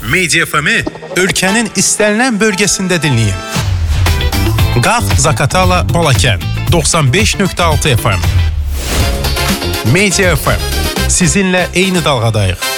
Media FM'i ölkənin istənilən bölgəsində dinləyin. Qalx Zaqatala Balakən 95.6 FM. Media FM sizinlə eyni dalğadayıq.